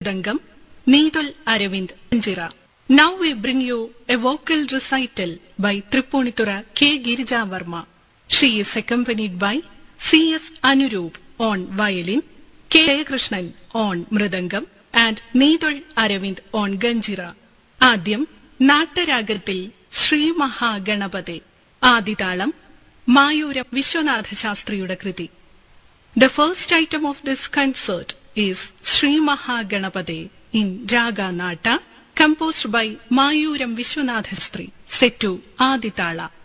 Mridangam, Needul Aravind Anjira. Now we bring you a vocal recital by Triponitura K. Girija Varma. She is accompanied by C.S. Anuroop on violin, K. Krishnan on Mridangam, and Needul Aravind on Ganjira. ആദ്യം നാട്ടരാഗത്തിൽ ശ്രീ മഹാഗണപതേ, ആദിതാളം മായൂരം വിശ്വനാഥ ശാസ്ത്രിയുടെ കൃതി. The first item of this concert is Sri Mahaganapade in Raga Nata, composed by Mayuram Vishwanatha Shastri, set to Aditala.